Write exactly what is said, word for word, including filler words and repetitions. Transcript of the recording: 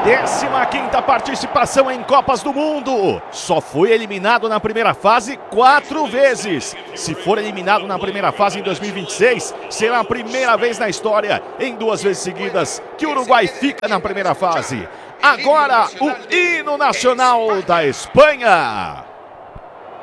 décima quinta participação em Copas do Mundo. Só foi eliminado na primeira fase quatro vezes. Se for eliminado na primeira fase em dois mil e vinte e seis, será a primeira vez na história, em duas vezes seguidas, que o Uruguai fica na primeira fase. Agora, o hino nacional da Espanha.